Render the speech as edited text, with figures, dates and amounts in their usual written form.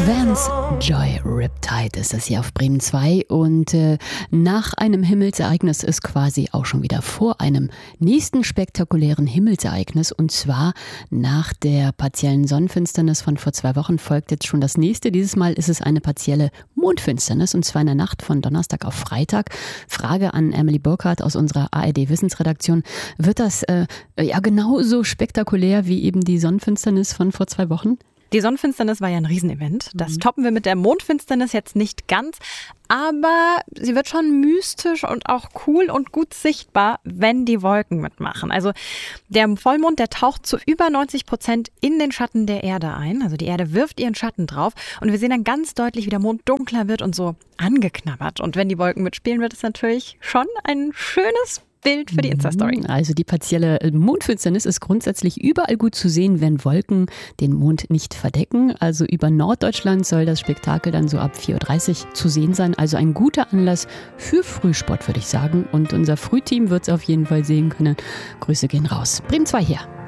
Vans Joy Riptide ist das hier auf Bremen 2 und nach einem Himmelsereignis ist quasi auch schon wieder vor einem nächsten spektakulären Himmelsereignis, und zwar nach der partiellen Sonnenfinsternis von vor 2 Wochen folgt jetzt schon das nächste. Dieses Mal ist es eine partielle Mondfinsternis, und zwar in der Nacht von Donnerstag auf Freitag. Frage an Emily Burkhardt aus unserer ARD-Wissensredaktion: Wird das genauso spektakulär wie eben die Sonnenfinsternis von vor 2 Wochen? Die Sonnenfinsternis war ja ein Riesenevent. Das toppen wir mit der Mondfinsternis jetzt nicht ganz, aber sie wird schon mystisch und auch cool und gut sichtbar, wenn die Wolken mitmachen. Also der Vollmond, der taucht zu über 90% in den Schatten der Erde ein. Also die Erde wirft ihren Schatten drauf und wir sehen dann ganz deutlich, wie der Mond dunkler wird und so angeknabbert. Und wenn die Wolken mitspielen, wird es natürlich schon ein schönes Bild für die Insta-Story. Also die partielle Mondfinsternis ist grundsätzlich überall gut zu sehen, wenn Wolken den Mond nicht verdecken. Also über Norddeutschland soll das Spektakel dann so ab 4.30 Uhr zu sehen sein. Also ein guter Anlass für Frühsport, würde ich sagen. Und unser Frühteam wird es auf jeden Fall sehen können. Grüße gehen raus. Bremen 2 hier.